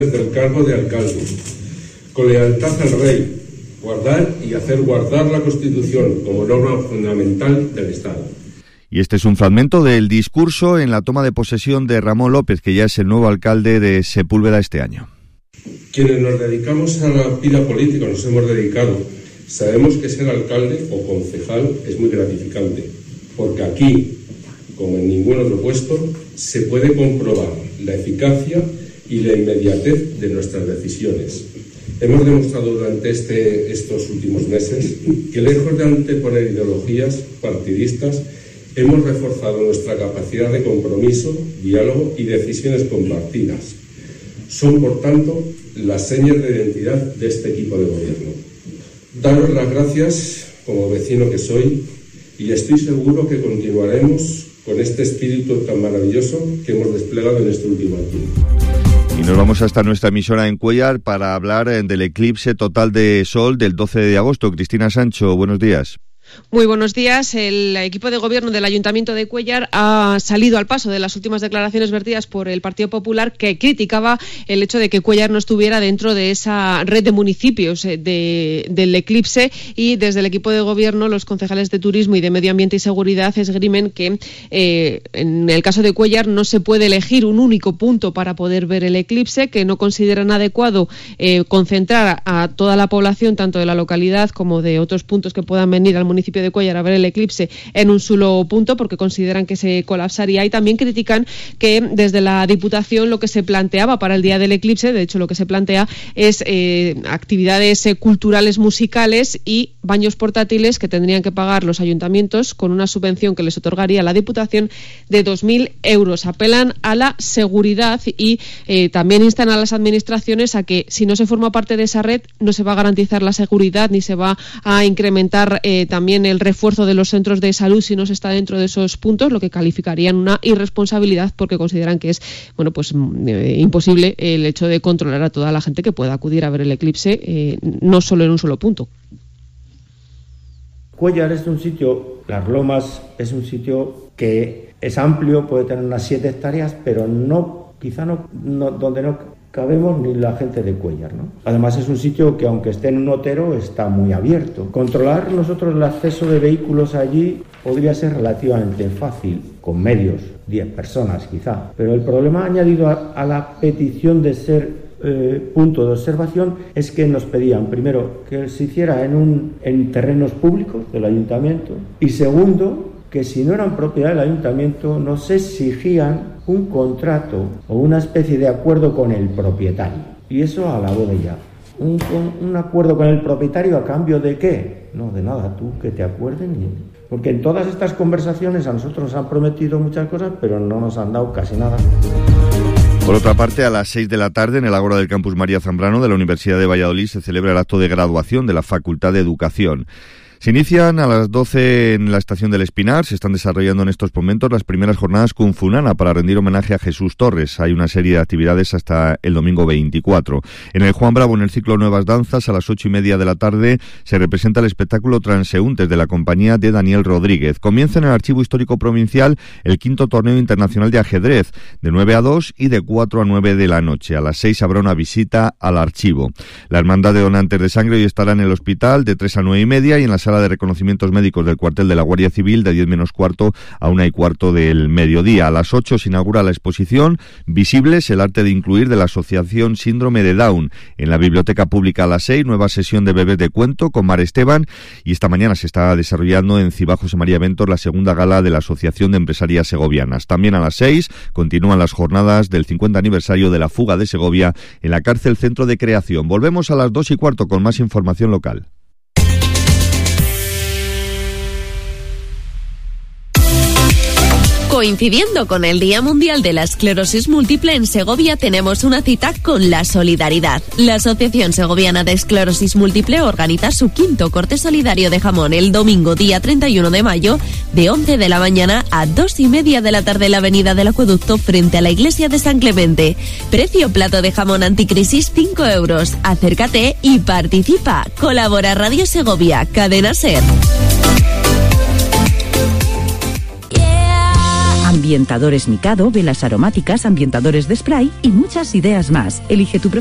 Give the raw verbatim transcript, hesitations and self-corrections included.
del cargo de alcalde, con lealtad al rey, guardar y hacer guardar la Constitución como norma fundamental del Estado. Y este es un fragmento del discurso en la toma de posesión de Ramón López, que ya es el nuevo alcalde de Sepúlveda este año. Quienes nos dedicamos a la vida política, nos hemos dedicado, sabemos que ser alcalde o concejal es muy gratificante, porque aquí, como en ningún otro puesto, se puede comprobar la eficacia y la inmediatez de nuestras decisiones. Hemos demostrado durante este, estos últimos meses que, lejos de anteponer ideologías partidistas, hemos reforzado nuestra capacidad de compromiso, diálogo y decisiones compartidas. Son, por tanto, las señas de identidad de este equipo de gobierno. Daros las gracias como vecino que soy y estoy seguro que continuaremos con este espíritu tan maravilloso que hemos desplegado en este último año. Y nos vamos hasta nuestra emisora en Cuéllar para hablar del eclipse total de sol del doce de agosto. Cristina Sancho, buenos días. Muy buenos días. El equipo de gobierno del Ayuntamiento de Cuéllar ha salido al paso de las últimas declaraciones vertidas por el Partido Popular, que criticaba el hecho de que Cuéllar no estuviera dentro de esa red de municipios de, del eclipse, y desde el equipo de gobierno los concejales de Turismo y de Medio Ambiente y Seguridad esgrimen que eh, en el caso de Cuéllar no se puede elegir un único punto para poder ver el eclipse, que no consideran adecuado eh, concentrar a, a toda la población, tanto de la localidad como de otros puntos que puedan venir al municipio de Cuéllar a ver el eclipse, en un solo punto, porque consideran que se colapsaría. Y también critican que desde la Diputación lo que se planteaba para el día del eclipse, de hecho lo que se plantea es eh, actividades eh, culturales, musicales y baños portátiles que tendrían que pagar los ayuntamientos con una subvención que les otorgaría la Diputación de dos mil euros. Apelan a la seguridad y eh, también instan a las administraciones a que, si no se forma parte de esa red, no se va a garantizar la seguridad ni se va a incrementar eh, también el refuerzo de los centros de salud si no se está dentro de esos puntos, lo que calificarían una irresponsabilidad, porque consideran que es bueno pues eh, imposible el hecho de controlar a toda la gente que pueda acudir a ver el eclipse, eh, no solo en un solo punto. Cuéllar es un sitio, Las Lomas es un sitio que es amplio, puede tener unas siete hectáreas, pero no, quizá no, no donde no cabemos ni la gente de Cuéllar, ¿no? Además es un sitio que, aunque esté en un otero, está muy abierto. Controlar nosotros el acceso de vehículos allí podría ser relativamente fácil, con medios, diez personas quizá. Pero el problema añadido a, a la petición de ser eh, punto de observación es que nos pedían, primero, que se hiciera en, un, en terrenos públicos del ayuntamiento, y segundo, que si no eran propiedad del ayuntamiento nos exigían un contrato o una especie de acuerdo con el propietario. Y eso a la boda ya. Un, un acuerdo con el propietario, ¿a cambio de qué? No, de nada, tú que te acuerden. Porque en todas estas conversaciones a nosotros nos han prometido muchas cosas, pero no nos han dado casi nada. Por otra parte, a las seis de la tarde, en el Ágora del Campus María Zambrano de la Universidad de Valladolid, se celebra el acto de graduación de la Facultad de Educación. Se inician a las doce en la estación del Espinar. Se están desarrollando en estos momentos las primeras jornadas Kung Fu Nana para rendir homenaje a Jesús Torres. Hay una serie de actividades hasta el domingo veinticuatro. En el Juan Bravo, en el ciclo Nuevas Danzas, a las ocho y media de la tarde, se representa el espectáculo Transeúntes de la compañía de Daniel Rodríguez. Comienza en el Archivo Histórico Provincial el quinto torneo internacional de ajedrez, de nueve a dos y de cuatro a nueve de la noche. A las seis habrá una visita al archivo. La Hermandad de Donantes de Sangre hoy estará en el hospital de tres a nueve y media y en la sala de reconocimientos médicos del cuartel de la Guardia Civil de diez menos cuarto a una y cuarto del mediodía. A las ocho se inaugura la exposición Visibles, el arte de incluir, de la Asociación Síndrome de Down. En la Biblioteca Pública a las seis, nueva sesión de bebés de cuento con Mar Esteban, y esta mañana se está desarrollando en Cibá José María Ventos la segunda gala de la Asociación de Empresarias Segovianas. También a las seis continúan las jornadas del cincuenta aniversario de la fuga de Segovia en la cárcel Centro de Creación. Volvemos a las dos y cuarto con más información local. Coincidiendo con el Día Mundial de la Esclerosis Múltiple, en Segovia tenemos una cita con la solidaridad. La Asociación Segoviana de Esclerosis Múltiple organiza su quinto corte solidario de jamón el domingo día treinta y uno de mayo, de once de la mañana a dos y media de la tarde en la avenida del Acueducto frente a la iglesia de San Clemente. Precio plato de jamón anticrisis cinco euros. Acércate y participa. Colabora Radio Segovia, Cadena SER. Ambiente ambientadores Mikado, velas aromáticas, ambientadores de spray y muchas ideas más. Elige tu